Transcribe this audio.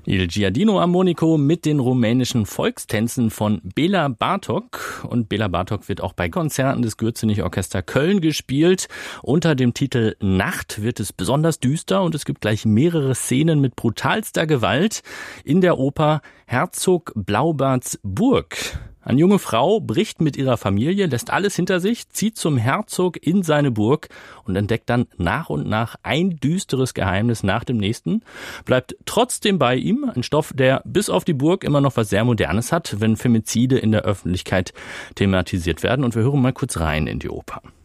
Il Giardino Armonico mit den rumänischen Volkstänzen von Bela Bartok. Und Bela Bartok wird auch bei Konzerten des Gürzenich-Orchester Köln gespielt. Unter dem Titel Nacht wird es besonders düster und es gibt gleich mehrere Szenen mit brutalster Gewalt in der Oper Herzog Blaubarts Burg. Eine junge Frau bricht mit ihrer Familie, lässt alles hinter sich, zieht zum Herzog in seine Burg und entdeckt dann nach und nach ein düsteres Geheimnis nach dem nächsten, bleibt trotzdem bei ihm, ein Stoff, der bis auf die Burg immer noch was sehr Modernes hat, wenn Femizide in der Öffentlichkeit thematisiert werden. Und wir hören mal kurz rein in die Oper.